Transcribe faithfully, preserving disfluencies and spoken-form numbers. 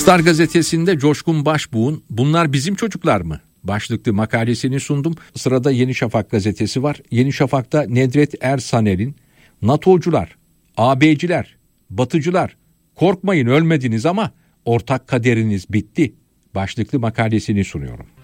Star gazetesinde Coşkun Başbuğ'un "Bunlar bizim çocuklar mı?" başlıklı makalesini sundum. Sırada Yeni Şafak gazetesi var. Yeni Şafak'ta Nedret Ersaner'in "NATO'cular, A B'ciler, Batıcılar, korkmayın ölmediniz ama ortak kaderiniz bitti" başlıklı makalesini sunuyorum.